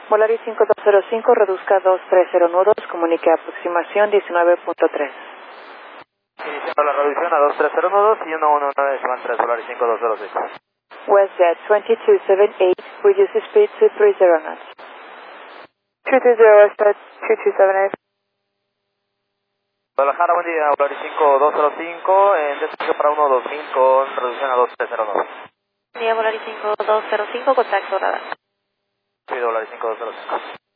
Volaris 5205, reduzca a 230 nudos, comunique aproximación 19.3. Iniciando la reducción a 230 nudos y 119 van 3, Volaris 5206. WestJet 2278, reduce speed to 30 knots. 220 WestJet 2278. Guadalajara, buen día, Volaris 5205, en descenso para 12000 con reducción a 230 nudos. Buen día, Volaris 5205, contacto radar. Sí, Volaris 5205.